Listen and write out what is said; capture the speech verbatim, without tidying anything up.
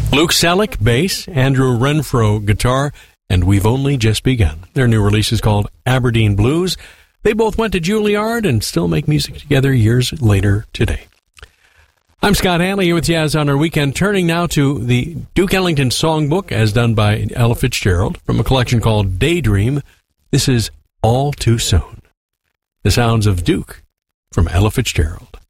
Luke Selleck, bass, Andrew Renfro, guitar, and We've Only Just Begun. Their new release is called Aberdeen Blues. They both went to Juilliard and still make music together years later today. I'm Scott Hanley here with Jazz on our weekend, turning now to the Duke Ellington Songbook as done by Ella Fitzgerald from a collection called Daydream. This is All Too Soon. The sounds of Duke from Ella Fitzgerald.